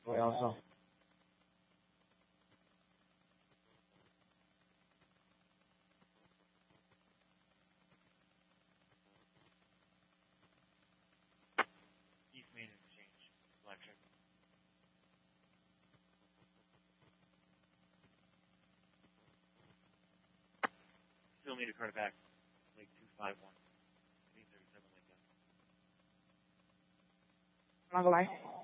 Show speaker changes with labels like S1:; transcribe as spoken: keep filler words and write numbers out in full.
S1: Wait, also.
S2: East Main Exchange, electric. Still need a card back, like two five one, eight thirty seven, like that.
S1: I'm not gonna lie.